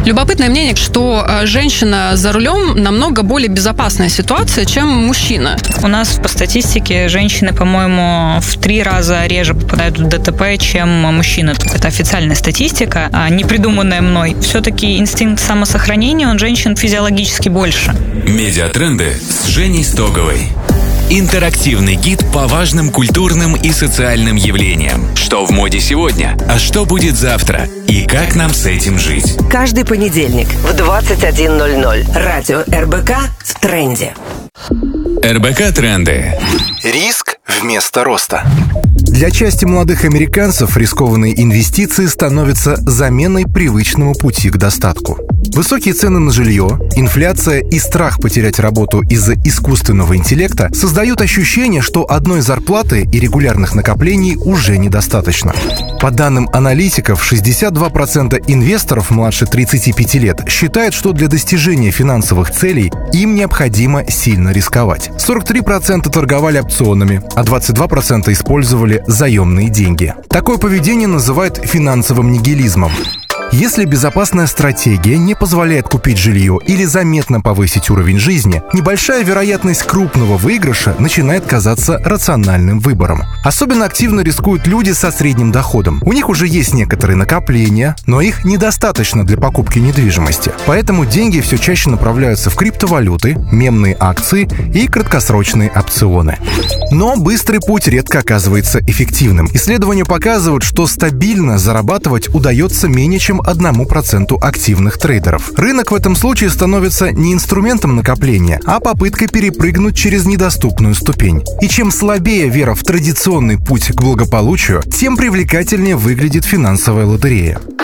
Любопытное мнение, что женщина за рулем намного более безопасная ситуация, чем мужчина. У нас по статистике женщины, по-моему, в 3 раза реже попадают в ДТП, чем мужчины. Это официальная статистика, не придуманная мной. Все-таки инстинкт самосохранения у женщин физиологически больше. Медиатренды с Женей Стоговой. Интерактивный гид по важным культурным и социальным явлениям. Что в моде сегодня, а что будет завтра? И как нам с этим жить? Каждый понедельник в 21:00. Радио РБК в тренде. РБК Тренды. Риск вместо роста. Для части молодых американцев рискованные инвестиции становятся заменой привычному пути к достатку. Высокие цены на жилье, инфляция и страх потерять работу из-за искусственного интеллекта создают ощущение, что одной зарплаты и регулярных накоплений уже недостаточно. По данным аналитиков, 62% инвесторов младше 35 лет считают, что для достижения финансовых целей им необходимо сильно рисковать. 43% торговали опционами, а 22% использовали заемные деньги. Такое поведение называют финансовым нигилизмом. Если безопасная стратегия не позволяет купить жилье или заметно повысить уровень жизни, небольшая вероятность крупного выигрыша начинает казаться рациональным выбором. Особенно активно рискуют люди со средним доходом. У них уже есть некоторые накопления, но их недостаточно для покупки недвижимости. Поэтому деньги все чаще направляются в криптовалюты, мемные акции и краткосрочные опционы. Но быстрый путь редко оказывается эффективным. Исследования показывают, что стабильно зарабатывать удается менее чем 1% активных трейдеров. Рынок в этом случае становится не инструментом накопления, а попыткой перепрыгнуть через недоступную ступень. И чем слабее вера в традиционный путь к благополучию, тем привлекательнее выглядит финансовая лотерея.